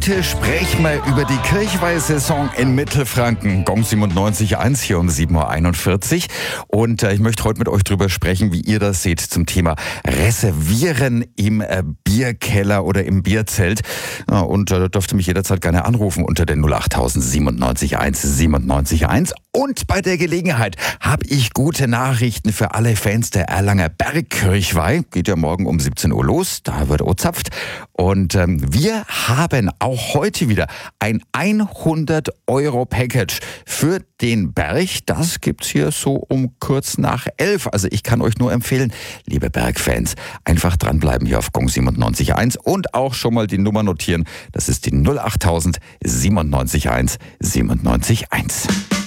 Heute sprechen wir über die Kirchweih-Saison in Mittelfranken. Gong 97.1 hier um 7.41 Uhr. Und ich möchte heute mit euch drüber sprechen, wie ihr das seht zum Thema Reservieren im Bierkeller oder im Bierzelt. Ja, und da dürft ihr mich jederzeit gerne anrufen unter den 08000 97.1 97.1. Und bei der Gelegenheit habe ich gute Nachrichten für alle Fans der Erlanger Bergkirchweih. Geht ja morgen um 17 Uhr los, da wird ozapft. Und wir haben auch heute wieder ein 100-Euro-Package für den Berg. Das gibt's hier so um kurz nach 11. Also ich kann euch nur empfehlen, liebe Bergfans, einfach dranbleiben hier auf Gong 97.1 und auch schon mal die Nummer notieren. Das ist die 08000 97.1 97.1.